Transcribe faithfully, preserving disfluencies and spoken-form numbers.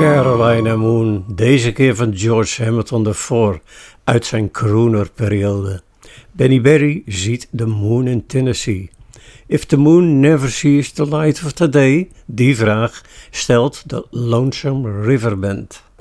Carolina Moon, deze keer van George Hamilton de vierde uit zijn croonerperiode. Benny Berry ziet The Moon in Tennessee. If the moon never sees the light of the day, die vraag stelt de Lonesome River Band.